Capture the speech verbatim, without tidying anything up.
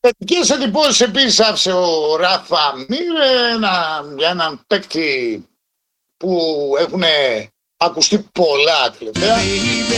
Θετικές εντυπώσεις επίσης άφησε ο Ράφα Μίρ, ένα, για έναν παίκτη που έχουν ακουστεί πολλά τελευταία.